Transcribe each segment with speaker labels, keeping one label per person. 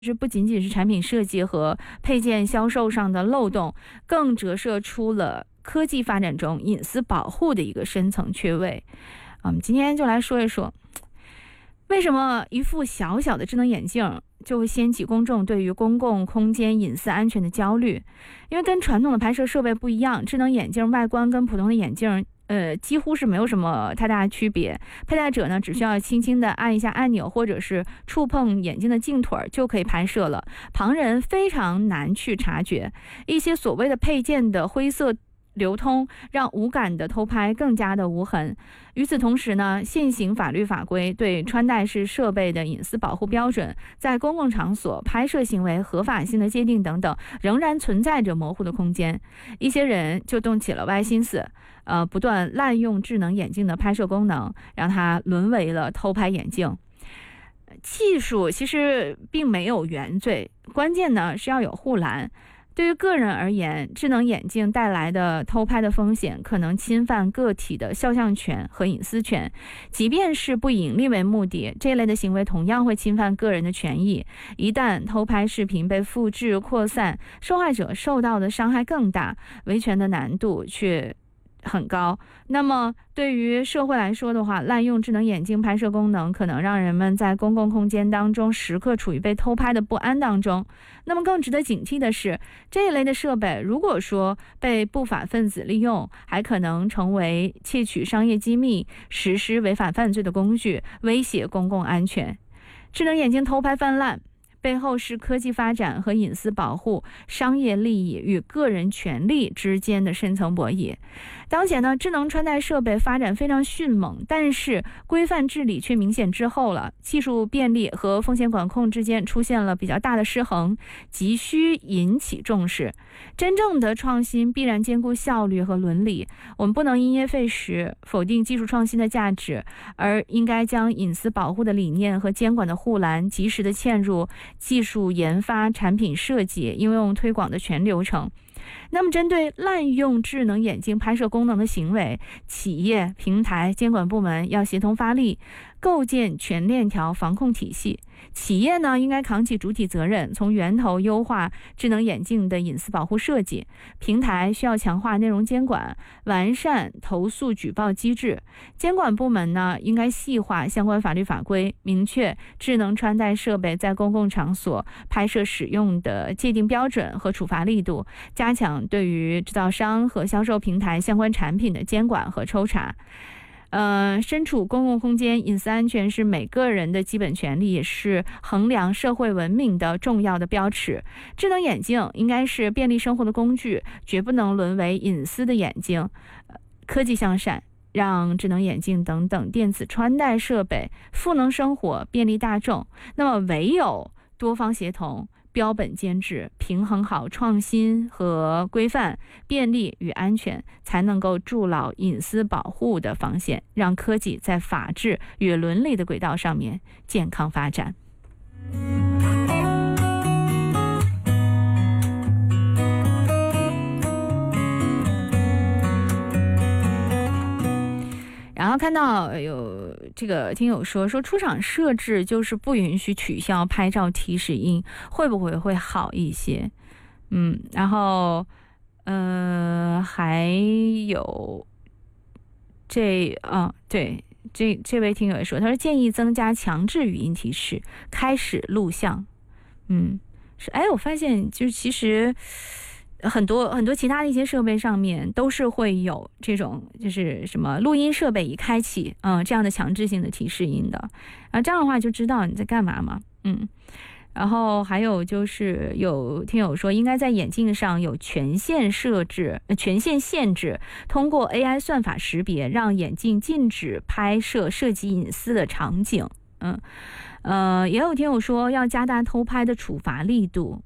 Speaker 1: 是不仅仅是产品设计和配件销售上的漏洞，更折射出了科技发展中隐私保护的一个深层缺位。我们今天就来说一说，为什么一副小小的智能眼镜就会掀起公众对于公共空间隐私安全的焦虑？因为跟传统的拍摄设备不一样，智能眼镜外观跟普通的眼镜几乎是没有什么太大的区别。佩戴者呢，只需要轻轻地按一下按钮，或者是触碰眼镜的镜腿就可以拍摄了，旁人非常难去察觉。一些所谓的配件的灰色流通，让无感的偷拍更加的无痕。与此同时呢，现行法律法规对穿戴式设备的隐私保护标准，在公共场所拍摄行为合法性的界定等等，仍然存在着模糊的空间。一些人就动起了歪心思，不断滥用智能眼镜的拍摄功能，让它沦为了偷拍眼镜。技术其实并没有原罪，关键呢是要有护栏。对于个人而言，智能眼镜带来的偷拍的风险可能侵犯个体的肖像权和隐私权，即便是不以盈利为目的，这类的行为同样会侵犯个人的权益。一旦偷拍视频被复制扩散，受害者受到的伤害更大，维权的难度却很高。那么对于社会来说的话，滥用智能眼镜拍摄功能可能让人们在公共空间当中时刻处于被偷拍的不安当中。那么更值得警惕的是，这一类的设备如果说被不法分子利用，还可能成为窃取商业机密、实施违法犯罪的工具，威胁公共安全。智能眼镜偷拍泛滥，背后是科技发展和隐私保护、商业利益与个人权利之间的深层博弈。当前呢，智能穿戴设备发展非常迅猛，但是规范治理却明显滞后了，技术便利和风险管控之间出现了比较大的失衡，急需引起重视。真正的创新必然兼顾效率和伦理，我们不能因噎废食，否定技术创新的价值，而应该将隐私保护的理念和监管的护栏及时的嵌入技术研发、产品设计、应用推广的全流程。那么针对滥用智能眼镜拍摄功能的行为，企业、平台、监管部门要协同发力，构建全链条防控体系。企业呢，应该扛起主体责任，从源头优化智能眼镜的隐私保护设计。平台需要强化内容监管，完善投诉举报机制。监管部门呢，应该细化相关法律法规，明确智能穿戴设备在公共场所拍摄使用的界定标准和处罚力度，加强对于制造商和销售平台相关产品的监管和抽查。身处公共空间，隐私安全是每个人的基本权利，也是衡量社会文明的重要的标尺。智能眼镜应该是便利生活的工具，绝不能沦为隐私的眼睛。科技向善，让智能眼镜等等电子穿戴设备赋能生活，便利大众。那么唯有多方协同，标本兼治，平衡好创新和规范、便利与安全，才能够筑牢隐私保护的防线，让科技在法治与伦理的轨道上面健康发展。然后看到有这个听友说出厂设置就是不允许取消拍照提示音，会不会好一些？然后还有这位听友也说，他说建议增加强制语音提示，开始录像。我发现就是其实很多其他的一些设备上面都是会有这种就是什么录音设备已开启这样的强制性的提示音的，这样的话就知道你在干嘛嘛。然后还有就是有听友说应该在眼镜上有权限限制，通过 AI 算法识别，让眼镜禁止拍摄涉及隐私的场景。也有听友说要加大偷拍的处罚力度。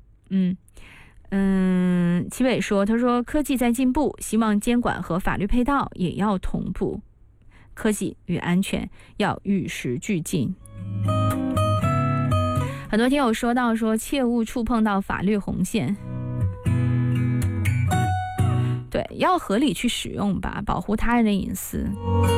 Speaker 1: 齐伟说，他说科技在进步，希望监管和法律配套也要同步，科技与安全要与时俱进。很多听友说到说切勿触碰到法律红线，对，要合理去使用吧，保护他人的隐私。